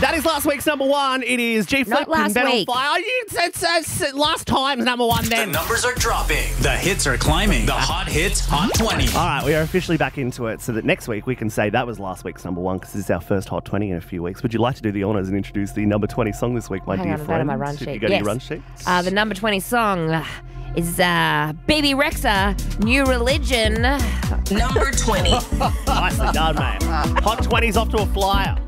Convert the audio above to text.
That is last week's number one. It is G Flip Not last and Ben week. on Fire. Oh, it's last time's number one The then. numbers are dropping. The hits are climbing. The Hot Hits Hot 20. All right, we are officially back into it so that next week we can say that was last week's number one because this is our first Hot 20 in a few weeks. Would you like to do the honours and introduce the number 20 song this week, my Hang dear on, I've got friend? it on my run If sheet. you go to your run sheet. The number 20 song is Baby Rexha, New Religion. Number 20. Nicely done, mate. Hot 20's off to a flyer.